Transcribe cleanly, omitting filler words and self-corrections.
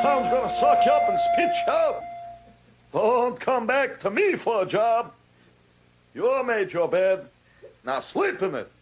town's gonna suck you up and spit you out. Don't come back to me for a job. You made your bed. Now sleep in it.